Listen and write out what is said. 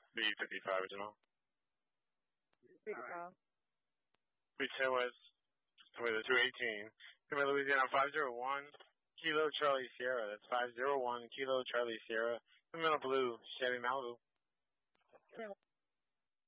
The 55 original. Right. Beach West with a 218. Come Louisiana 501 Kilo Charlie Sierra. That's 501 Kilo Charlie Sierra. The middle blue Chevy Malibu.